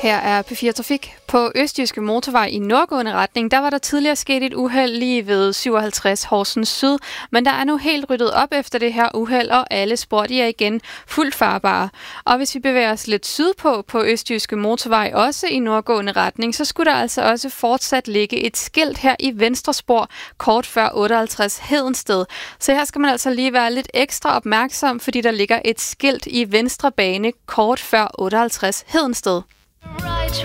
Her er P4 Trafik. På Østjyske Motorvej i nordgående retning, der var der tidligere sket et uheld lige ved 57 Horsens Syd, men der er nu helt ryddet op efter det her uheld, og alle spor de er igen fuldt farbare. Og hvis vi bevæger os lidt sydpå på Østjyske Motorvej, også i nordgående retning, så skulle der altså også fortsat ligge et skilt her i venstre spor, kort før 58 Hedensted. Så her skal man altså lige være lidt ekstra opmærksom, fordi der ligger et skilt i venstre bane, kort før 58 Hedensted.